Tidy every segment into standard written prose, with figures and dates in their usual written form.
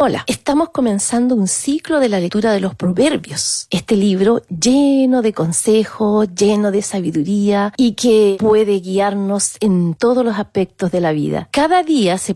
Hola, estamos comenzando un ciclo de la lectura de los Proverbios. Este libro lleno de consejos, lleno de sabiduría y que puede guiarnos en todos los aspectos de la vida. Cada día se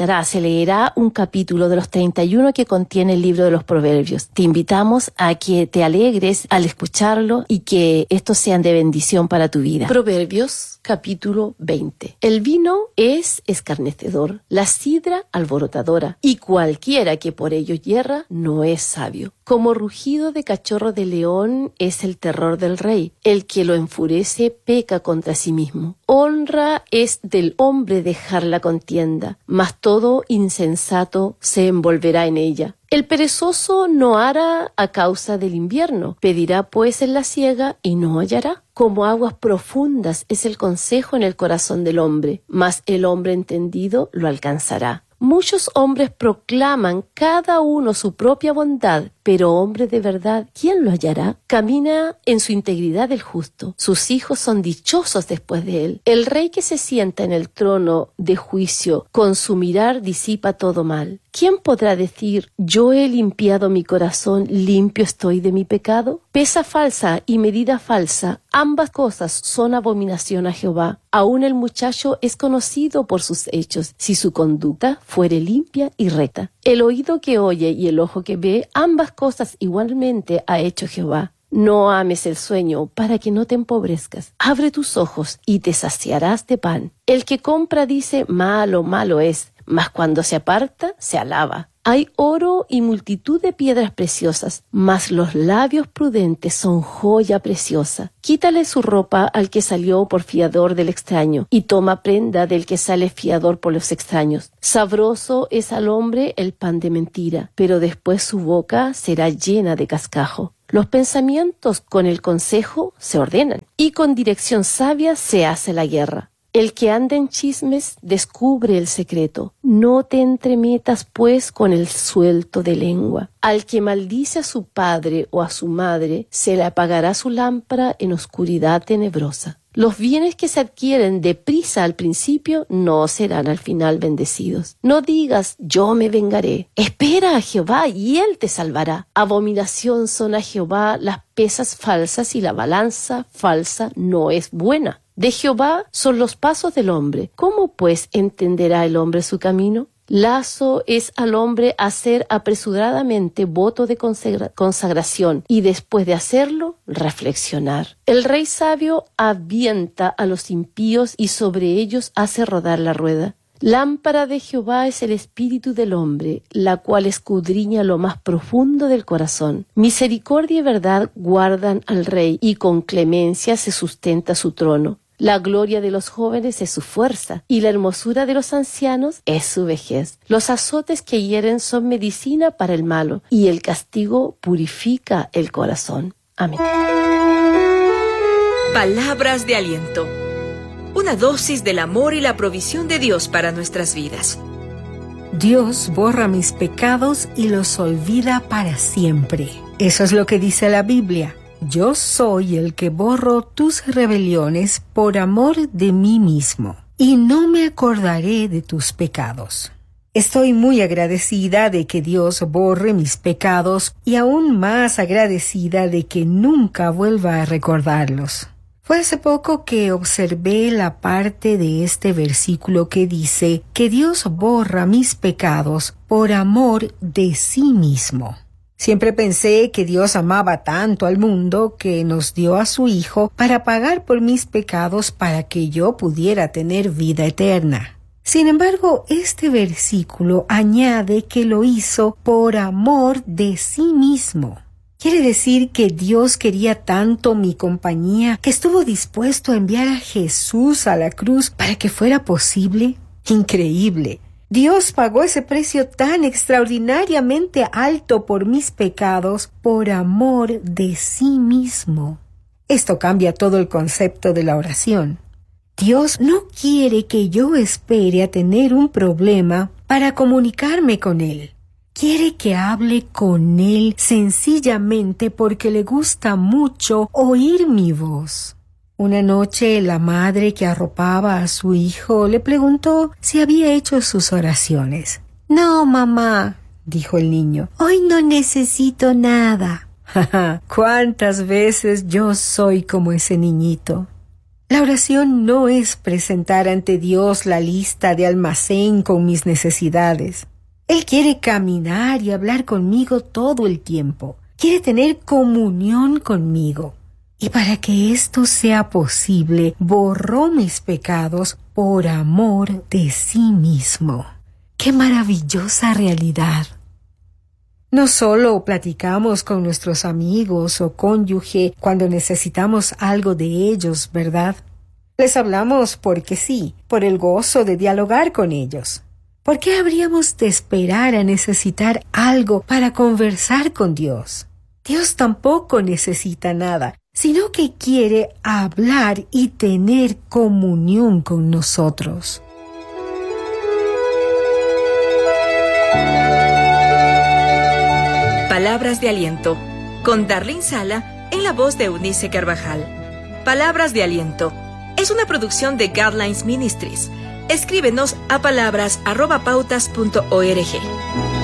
leerá un capítulo de los 31 que contiene el libro de los Proverbios. Te invitamos a que te alegres al escucharlo y que estos sean de bendición para tu vida. Proverbios, capítulo 20. El vino es escarnecedor, la sidra alborotadora, y cualquiera que por ello yerra no es sabio. Como rugido de cachorro de león es el terror del rey. El que lo enfurece peca contra sí mismo. Honra es del hombre dejar la contienda, mas todo insensato se envolverá en ella. El perezoso no hará a causa del invierno, pedirá pues en la siega y no hallará. Como aguas profundas es el consejo en el corazón del hombre, mas el hombre entendido lo alcanzará. Muchos hombres proclaman cada uno su propia bondad, pero hombre de verdad, ¿quién lo hallará? Camina en su integridad el justo. Sus hijos son dichosos después de él. El rey que se sienta en el trono de juicio, con su mirar disipa todo mal. ¿Quién podrá decir, yo he limpiado mi corazón, limpio estoy de mi pecado? Pesa falsa y medida falsa, ambas cosas son abominación a Jehová. Aún el muchacho es conocido por sus hechos, si su conducta fuere limpia y recta. El oído que oye y el ojo que ve, ambas cosas igualmente ha hecho Jehová. No ames el sueño para que no te empobrezcas. Abre tus ojos y te saciarás de pan. El que compra dice, malo, malo es, mas cuando se aparta, se alaba. Hay oro y multitud de piedras preciosas, mas los labios prudentes son joya preciosa. Quítale su ropa al que salió por fiador del extraño, y toma prenda del que sale fiador por los extraños. Sabroso es al hombre el pan de mentira, pero después su boca será llena de cascajo. Los pensamientos con el consejo se ordenan, y con dirección sabia se hace la guerra. El que anda en chismes descubre el secreto. No te entremetas, pues, con el suelto de lengua. Al que maldice a su padre o a su madre, se le apagará su lámpara en oscuridad tenebrosa. Los bienes que se adquieren deprisa al principio no serán al final bendecidos. No digas, yo me vengaré. Espera a Jehová y él te salvará. Abominación son a Jehová las pesas falsas y la balanza falsa no es buena. De Jehová son los pasos del hombre. ¿Cómo pues entenderá el hombre su camino? Lazo es al hombre hacer apresuradamente voto de consagración y después de hacerlo, reflexionar. El rey sabio avienta a los impíos y sobre ellos hace rodar la rueda. Lámpara de Jehová es el espíritu del hombre, la cual escudriña lo más profundo del corazón. Misericordia y verdad guardan al rey y con clemencia se sustenta su trono. La gloria de los jóvenes es su fuerza, y la hermosura de los ancianos es su vejez. Los azotes que hieren son medicina para el malo, y el castigo purifica el corazón. Amén. Palabras de aliento. Una dosis del amor y la provisión de Dios para nuestras vidas. Dios borra mis pecados y los olvida para siempre. Eso es lo que dice la Biblia. Yo soy el que borro tus rebeliones por amor de mí mismo, y no me acordaré de tus pecados. Estoy muy agradecida de que Dios borre mis pecados y aún más agradecida de que nunca vuelva a recordarlos. Fue hace poco que observé la parte de este versículo que dice que Dios borra mis pecados por amor de sí mismo. Siempre pensé que Dios amaba tanto al mundo que nos dio a su Hijo para pagar por mis pecados para que yo pudiera tener vida eterna. Sin embargo, este versículo añade que lo hizo por amor de sí mismo. Quiere decir que Dios quería tanto mi compañía que estuvo dispuesto a enviar a Jesús a la cruz para que fuera posible. Increíble. Dios pagó ese precio tan extraordinariamente alto por mis pecados por amor de sí mismo. Esto cambia todo el concepto de la oración. Dios no quiere que yo espere a tener un problema para comunicarme con Él. Quiere que hable con Él sencillamente porque le gusta mucho oír mi voz. Una noche la madre que arropaba a su hijo le preguntó si había hecho sus oraciones. «No, mamá», dijo el niño. Hoy no necesito nada. ¿Cuántas veces yo soy como ese niñito? La oración no es presentar ante Dios la lista de almacén con mis necesidades. Él quiere caminar y hablar conmigo todo el tiempo. Quiere tener comunión conmigo. Y para que esto sea posible, borró mis pecados por amor de sí mismo. ¡Qué maravillosa realidad! No solo platicamos con nuestros amigos o cónyuge cuando necesitamos algo de ellos, ¿verdad? Les hablamos porque sí, por el gozo de dialogar con ellos. ¿Por qué habríamos de esperar a necesitar algo para conversar con Dios? Dios tampoco necesita nada, sino que quiere hablar y tener comunión con nosotros. Palabras de aliento, con Darlene Sala en la voz de Eunice Carvajal. Palabras de aliento es una producción de Guidelines Ministries. Escríbenos a palabras@pautas.org.